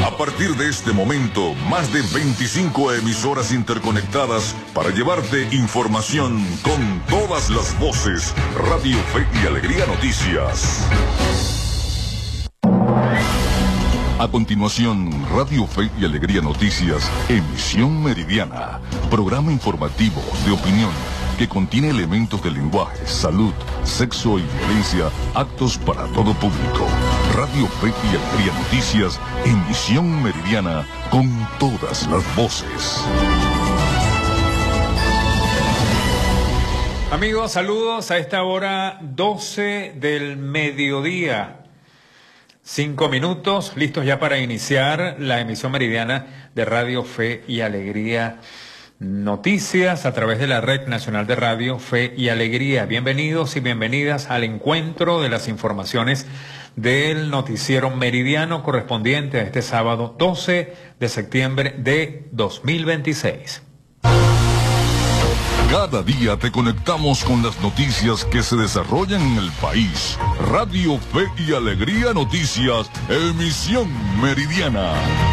A partir de este momento, más de 25 emisoras interconectadas para llevarte información con todas las voces. Radio Fe y Alegría Noticias. A continuación, Radio Fe y Alegría Noticias, emisión meridiana, programa informativo de opinión que contiene elementos de lenguaje, salud, sexo y violencia, aptos para todo público. Radio Fe y Alegría Noticias, emisión meridiana con todas las voces. Amigos, saludos a esta hora 12 del mediodía. 5 minutos, listos ya para iniciar la emisión meridiana de Radio Fe y Alegría Noticias a través de la Red Nacional de Radio Fe y Alegría. Bienvenidos y bienvenidas al encuentro de las informaciones del noticiero meridiano correspondiente a este sábado 12 de septiembre de 2026. Cada día te conectamos con las noticias que se desarrollan en el país. Radio Fe y Alegría Noticias, emisión meridiana.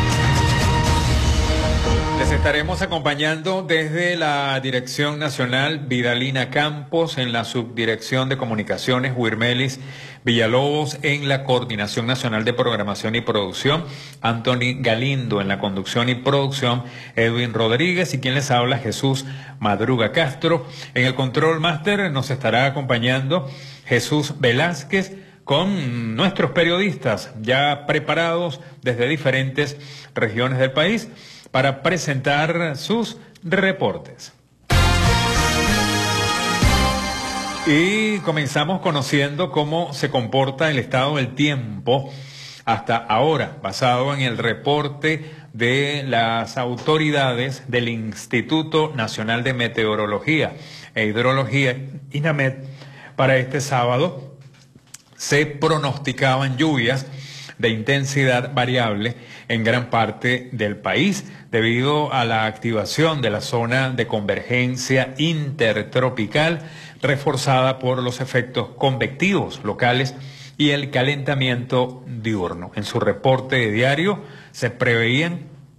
Les estaremos acompañando desde la Dirección Nacional Vidalina Campos, en la Subdirección de Comunicaciones Huirmelis Villalobos, en la Coordinación Nacional de Programación y Producción, Anthony Galindo, en la conducción y producción, Edwin Rodríguez, y quien les habla, Jesús Madruga Castro. En el Control Máster nos estará acompañando Jesús Velázquez, con nuestros periodistas ya preparados desde diferentes regiones del país para presentar sus reportes. Y comenzamos conociendo cómo se comporta el estado del tiempo hasta ahora, basado en el reporte de las autoridades del Instituto Nacional de Meteorología e Hidrología, INAMED. Para este sábado se pronosticaban lluvias de intensidad variable en gran parte del país, debido a la activación de la zona de convergencia intertropical, reforzada por los efectos convectivos locales y el calentamiento diurno. En su reporte diario se preveían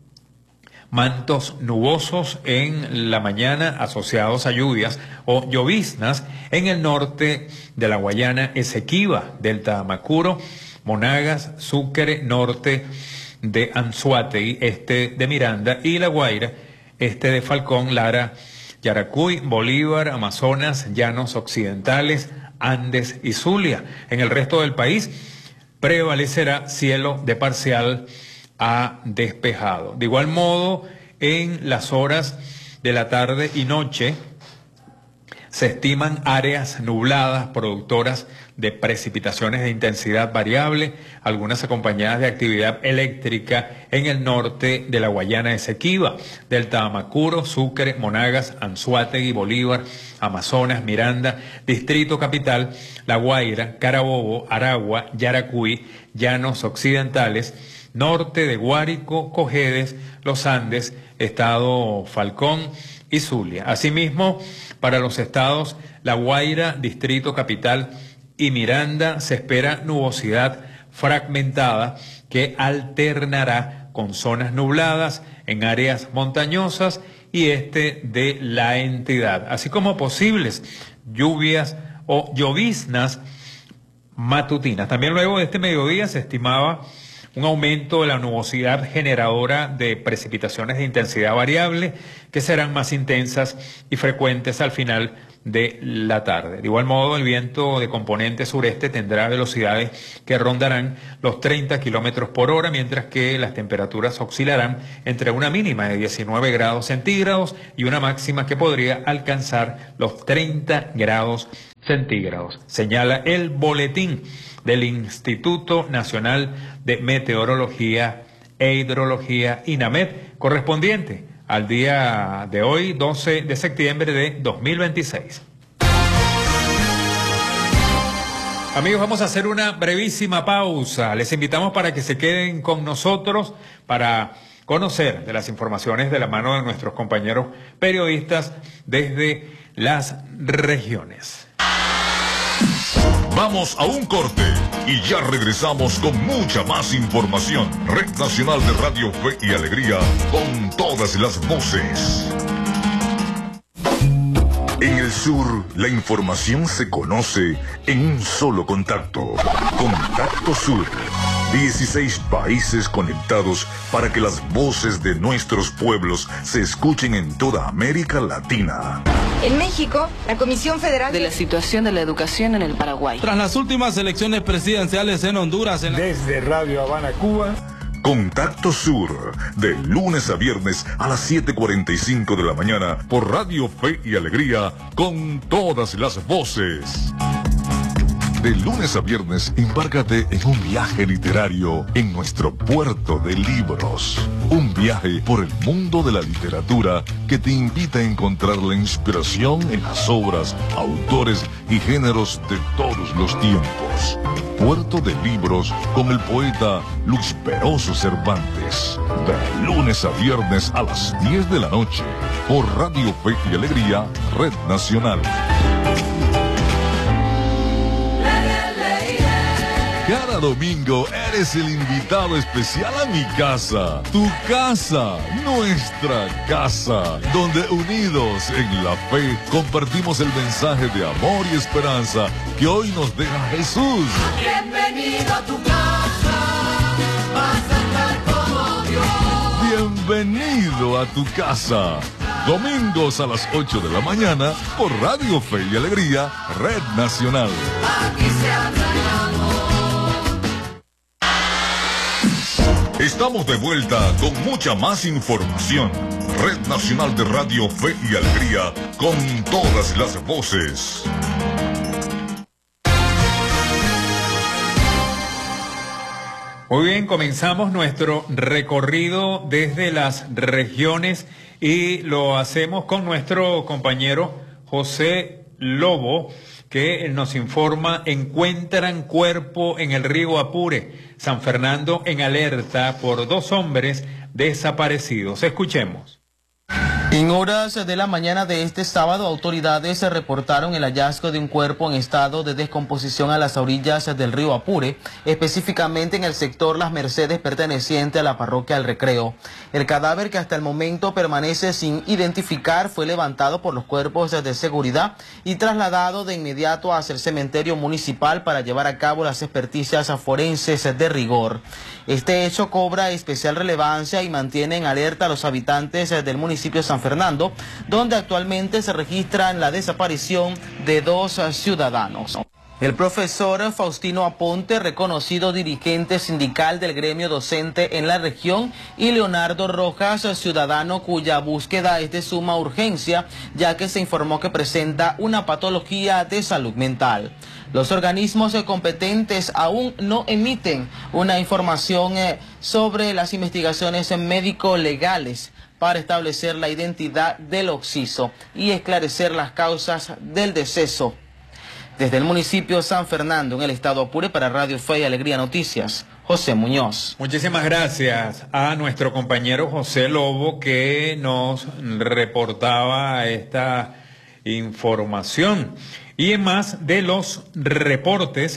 mantos nubosos en la mañana asociados a lluvias o lloviznas en el norte de la Guayana Esequiba, Delta Amacuro, Monagas, Sucre, norte de Anzoátegui, este de Miranda, y La Guaira, este de Falcón, Lara, Yaracuy, Bolívar, Amazonas, Llanos Occidentales, Andes y Zulia. En el resto del país prevalecerá cielo de parcial a despejado. De igual modo, en las horas de la tarde y noche se estiman áreas nubladas productoras de precipitaciones de intensidad variable, algunas acompañadas de actividad eléctrica en el norte de la Guayana Esequiba, Delta Amacuro, Sucre, Monagas, Anzoátegui, Bolívar, Amazonas, Miranda, Distrito Capital, La Guaira, Carabobo, Aragua, Yaracuy, Llanos Occidentales, norte de Guárico, Cojedes, Los Andes, Estado Falcón y Zulia. Asimismo, para los estados La Guaira, Distrito Capital y Miranda se espera nubosidad fragmentada que alternará con zonas nubladas en áreas montañosas y este de la entidad, así como posibles lluvias o lloviznas matutinas. También luego de este mediodía se estimaba un aumento de la nubosidad generadora de precipitaciones de intensidad variable que serán más intensas y frecuentes al final de la tarde. De igual modo, el viento de componente sureste tendrá velocidades que rondarán los 30 kilómetros por hora, mientras que las temperaturas oscilarán entre una mínima de 19 grados centígrados y una máxima que podría alcanzar los 30 grados centígrados, señala el boletín del Instituto Nacional de Meteorología e Hidrología, INAMED, correspondiente al día de hoy, 12 de septiembre de 2026. Amigos, vamos a hacer una brevísima pausa. Les invitamos para que se queden con nosotros para conocer de las informaciones de la mano de nuestros compañeros periodistas desde las regiones. Vamos a un corte y ya regresamos con mucha más información. Red Nacional de Radio Fe y Alegría, con todas las voces. En el sur, la información se conoce en un solo contacto. Contacto Sur. 16 países conectados para que las voces de nuestros pueblos se escuchen en toda América Latina. En México, la Comisión Federal de la situación de la educación en el Paraguay. Tras las últimas elecciones presidenciales en Honduras. Desde Radio Habana, Cuba. Contacto Sur, de lunes a viernes a las 7:45 de la mañana por Radio Fe y Alegría, con todas las voces. De lunes a viernes, embárcate en un viaje literario en nuestro puerto de libros. Un viaje por el mundo de la literatura que te invita a encontrar la inspiración en las obras, autores y géneros de todos los tiempos. Puerto de Libros con el poeta Luis Peroso Cervantes. De lunes a viernes a las 10 de la noche por Radio Fe y Alegría, Red Nacional. Cada domingo eres el invitado especial a mi casa, tu casa, nuestra casa, donde unidos en la fe compartimos el mensaje de amor y esperanza que hoy nos deja Jesús. Bienvenido a tu casa, vas a estar como Dios. Bienvenido a tu casa. Domingos a las 8 de la mañana por Radio Fe y Alegría, Red Nacional. Aquí se habla de amor. Estamos de vuelta con mucha más información. Red Nacional de Radio Fe y Alegría, con todas las voces. Muy bien, comenzamos nuestro recorrido desde las regiones y lo hacemos con nuestro compañero José Lobo, que nos informa: encuentran cuerpo en el río Apure. San Fernando en alerta por 2 hombres desaparecidos. Escuchemos. En horas de la mañana de este sábado, autoridades reportaron el hallazgo de un cuerpo en estado de descomposición a las orillas del río Apure, específicamente en el sector Las Mercedes perteneciente a la parroquia El Recreo. El cadáver, que hasta el momento permanece sin identificar, fue levantado por los cuerpos de seguridad y trasladado de inmediato hacia el cementerio municipal para llevar a cabo las experticias forenses de rigor. Este hecho cobra especial relevancia y mantiene en alerta a los habitantes del municipio de San Fernando, donde actualmente se registra la desaparición de 2 ciudadanos. El profesor Faustino Aponte, reconocido dirigente sindical del gremio docente en la región, y Leonardo Rojas, ciudadano cuya búsqueda es de suma urgencia, ya que se informó que presenta una patología de salud mental. Los organismos competentes aún no emiten una información sobre las investigaciones médico-legales para establecer la identidad del occiso y esclarecer las causas del deceso. Desde el municipio de San Fernando, en el estado Apure, para Radio Fe y Alegría Noticias, José Muñoz. Muchísimas gracias a nuestro compañero José Lobo, que nos reportaba esta información. Y en más de los reportes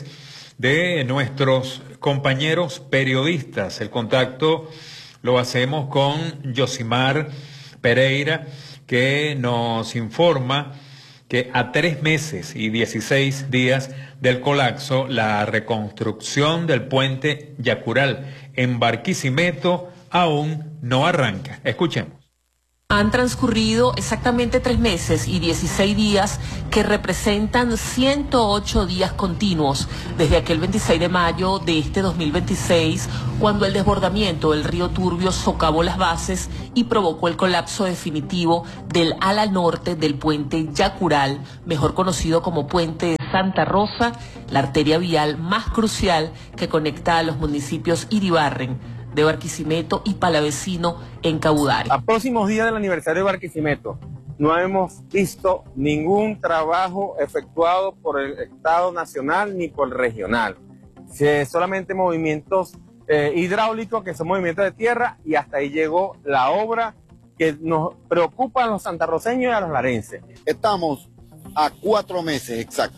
de nuestros compañeros periodistas, el contacto lo hacemos con Yosimar Pereira, que nos informa que a 3 meses y 16 días del colapso, la reconstrucción del puente Yacural en Barquisimeto aún no arranca. Escuchemos. Han transcurrido exactamente 3 meses y 16 días que representan 108 días continuos desde aquel 26 de mayo de este 2026, cuando el desbordamiento del río Turbio socavó las bases y provocó el colapso definitivo del ala norte del puente Yacural, mejor conocido como puente de Santa Rosa, la arteria vial más crucial que conecta a los municipios Iribarren, de Barquisimeto y Palavecino en Cabudare. A próximos días del aniversario de Barquisimeto, no hemos visto ningún trabajo efectuado por el Estado nacional ni por el regional. Solamente movimientos hidráulicos, que son movimientos de tierra, y hasta ahí llegó la obra que nos preocupa a los santarroceños y a los larenses. Estamos a 4 meses exactos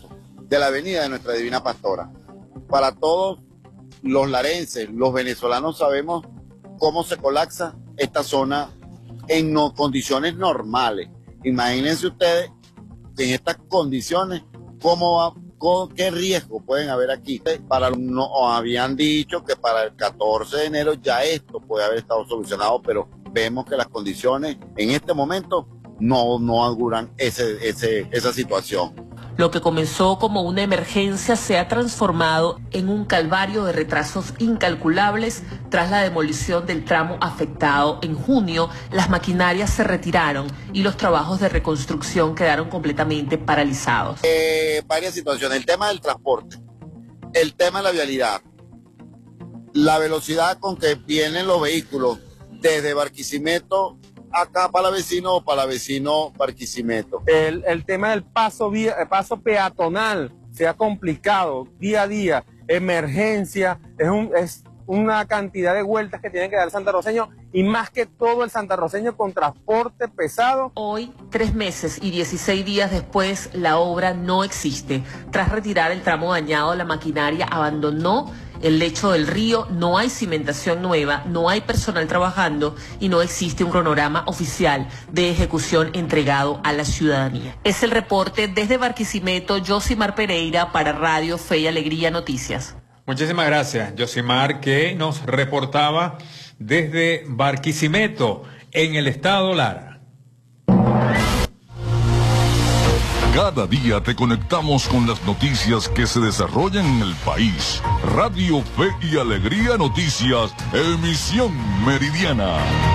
de la avenida de Nuestra Divina Pastora. Para todos los larenses, los venezolanos sabemos cómo se colapsa esta zona en condiciones normales. Imagínense ustedes en estas condiciones qué riesgo pueden haber aquí. Nos habían dicho que para el 14 de enero ya esto puede haber estado solucionado, pero vemos que las condiciones en este momento no auguran esa situación. Lo que comenzó como una emergencia se ha transformado en un calvario de retrasos incalculables tras la demolición del tramo afectado. En junio, las maquinarias se retiraron y los trabajos de reconstrucción quedaron completamente paralizados. Varias situaciones. El tema del transporte, el tema de la vialidad, la velocidad con que vienen los vehículos desde Barquisimeto acá para la vecino o para la vecino Barquisimeto. El tema del paso peatonal se ha complicado día a día. Emergencia, es una cantidad de vueltas que tiene que dar el santarroceño y más que todo el santarroceño con transporte pesado. Hoy, 3 meses y 16 días después, la obra no existe. Tras retirar el tramo dañado, la maquinaria abandonó el lecho del río, no hay cimentación nueva, no hay personal trabajando y no existe un cronograma oficial de ejecución entregado a la ciudadanía. Es el reporte desde Barquisimeto, Yosimar Pereira para Radio Fe y Alegría Noticias. Muchísimas gracias, Yosimar, que nos reportaba desde Barquisimeto, en el estado Lara. Cada día te conectamos con las noticias que se desarrollan en el país. Radio Fe y Alegría Noticias, emisión meridiana.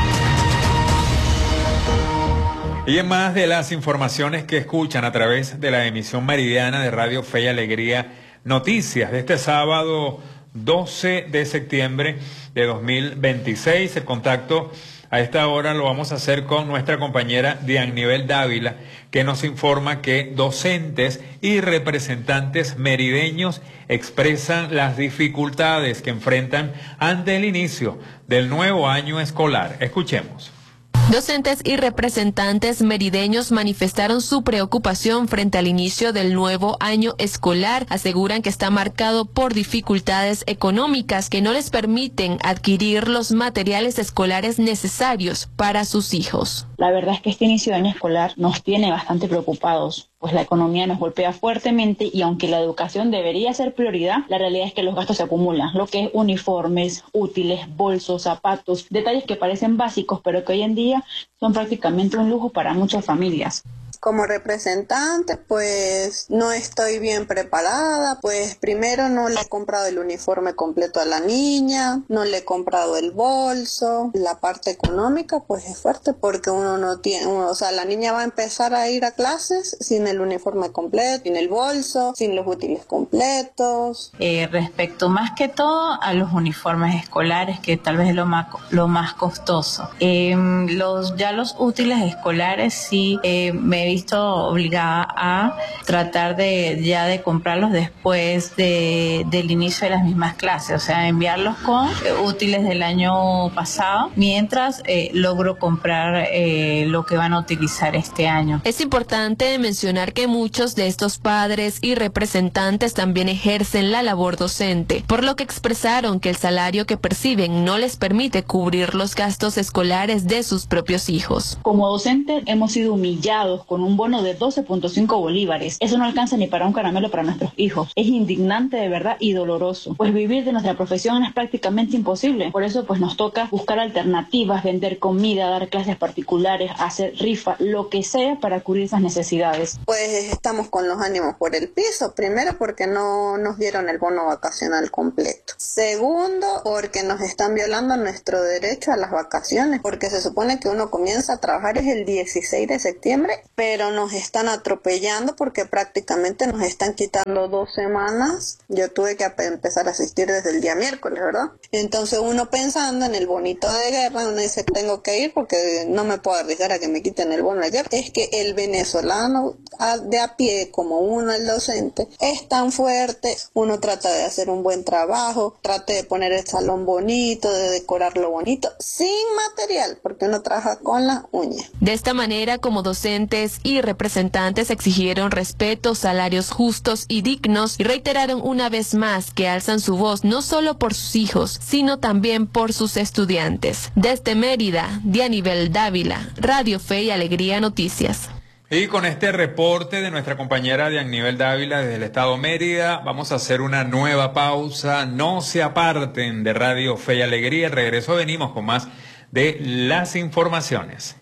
Y en más de las informaciones que escuchan a través de la emisión meridiana de Radio Fe y Alegría Noticias de este sábado 12 de septiembre de 2026, el contacto a esta hora lo vamos a hacer con nuestra compañera Diannivel Dávila, que nos informa que docentes y representantes merideños expresan las dificultades que enfrentan ante el inicio del nuevo año escolar. Escuchemos. Docentes y representantes merideños manifestaron su preocupación frente al inicio del nuevo año escolar. Aseguran que está marcado por dificultades económicas que no les permiten adquirir los materiales escolares necesarios para sus hijos. La verdad es que este inicio de año escolar nos tiene bastante preocupados, pues la economía nos golpea fuertemente y aunque la educación debería ser prioridad, la realidad es que los gastos se acumulan, lo que es uniformes, útiles, bolsos, zapatos, detalles que parecen básicos pero que hoy en día son prácticamente un lujo para muchas familias. Como representante, pues no estoy bien preparada, pues primero no le he comprado el uniforme completo a la niña, no le he comprado el bolso. La parte económica pues es fuerte porque uno no tiene, la niña va a empezar a ir a clases sin el uniforme completo, sin el bolso, sin los útiles completos. Respecto más que todo a los uniformes escolares, que tal vez es lo más costoso. Los útiles escolares sí me he visto obligada a tratar de comprarlos después del inicio de las mismas clases, o sea, enviarlos con útiles del año pasado, mientras logro comprar lo que van a utilizar este año. Es importante mencionar que muchos de estos padres y representantes también ejercen la labor docente, por lo que expresaron que el salario que perciben no les permite cubrir los gastos escolares de sus propios hijos. Como docentes hemos sido humillados con un bono de 12.5 bolívares. Eso no alcanza ni para un caramelo para nuestros hijos. Es indignante de verdad y doloroso, pues vivir de nuestra profesión es prácticamente imposible. Por eso pues nos toca buscar alternativas, vender comida, dar clases particulares, hacer rifa, lo que sea para cubrir esas necesidades. Pues estamos con los ánimos por el piso. Primero porque no nos dieron el bono vacacional completo. Segundo porque nos están violando nuestro derecho a las vacaciones, porque se supone que uno comienza a trabajar es el 16 de septiembre, pero nos están atropellando porque prácticamente nos están quitando 2 semanas. Yo tuve que empezar a asistir desde el día miércoles, ¿verdad? Entonces uno pensando en el bonito de guerra, uno dice tengo que ir porque no me puedo arriesgar a que me quiten el bono de guerra. Es que el venezolano de a pie, como uno el docente, es tan fuerte, uno trata de hacer un buen trabajo, trata de poner el salón bonito, de decorarlo bonito, sin material, porque uno trabaja con la uña. De esta manera, como docentes estudiantes y representantes exigieron respeto, salarios justos y dignos y reiteraron una vez más que alzan su voz no solo por sus hijos, sino también por sus estudiantes. Desde Mérida, Dianibel Dávila, Radio Fe y Alegría Noticias. Y con este reporte de nuestra compañera Dianibel Dávila desde el estado Mérida, vamos a hacer una nueva pausa. No se aparten de Radio Fe y Alegría. Al regreso venimos con más de las informaciones.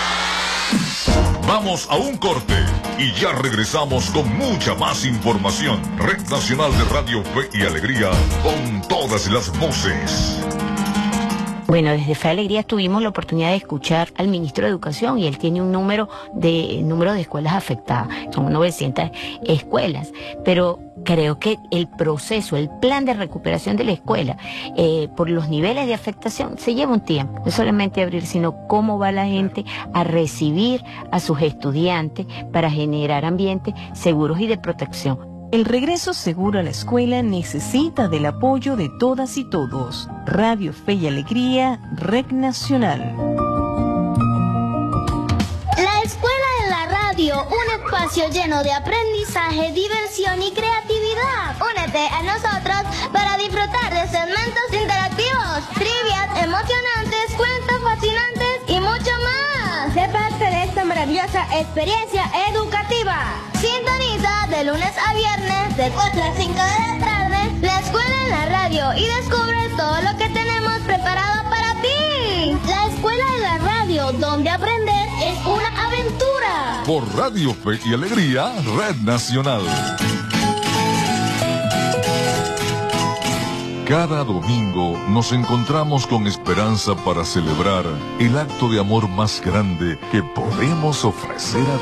Vamos a un corte y ya regresamos con mucha más información. Red Nacional de Radio Fe y Alegría, con todas las voces. Bueno, desde Fe y Alegría tuvimos la oportunidad de escuchar al ministro de Educación y él tiene un número de escuelas afectadas. Son 900 escuelas, pero creo que el proceso, el plan de recuperación de la escuela, por los niveles de afectación, se lleva un tiempo. No solamente abrir, sino cómo va la gente a recibir a sus estudiantes para generar ambientes seguros y de protección. El regreso seguro a la escuela necesita del apoyo de todas y todos. Radio Fe y Alegría, Red Nacional. La escuela de la radio, un espacio lleno de aprendizaje, diversión y creatividad. Únete a nosotros para disfrutar de segmentos interactivos, trivias emocionantes, cuentos fascinantes y mucho más. Sé parte de esta maravillosa experiencia educativa. Sintoniza de lunes a viernes de 4 a 5 de la tarde la escuela en la radio y descubre todo lo que tenemos preparado para ti. La escuela en la radio, donde aprender es una aventura. Por Radio Fe y Alegría, Red Nacional. Cada domingo nos encontramos con esperanza para celebrar el acto de amor más grande que podemos ofrecer a Dios.